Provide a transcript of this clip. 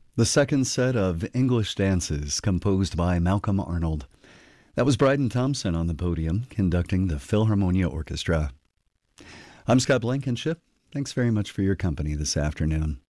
The second set of English dances composed by Malcolm Arnold. That was Bryden Thompson on the podium conducting the Philharmonia Orchestra. I'm Scott Blankenship. Thanks very much for your company this afternoon.